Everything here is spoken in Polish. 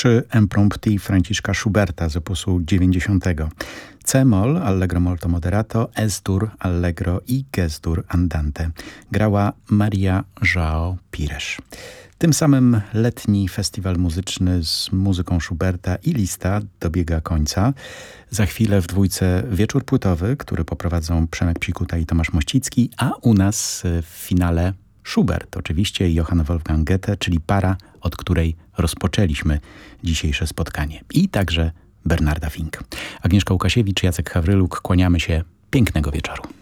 3 Impromptu Franciszka Schuberta z opusu 90. C-moll, allegro molto moderato, S-dur, allegro i G-dur andante. Grała Maria João Pires. Tym samym letni festiwal muzyczny z muzyką Schuberta i Liszta dobiega końca. Za chwilę w dwójce wieczór płytowy, który poprowadzą Przemek Psikuta i Tomasz Mościcki, a u nas w finale Schubert, oczywiście i Johann Wolfgang Goethe, czyli para, od której rozpoczęliśmy dzisiejsze spotkanie. I także Bernarda Fink. Agnieszka Łukasiewicz, Jacek Hawryluk, kłaniamy się. Pięknego wieczoru.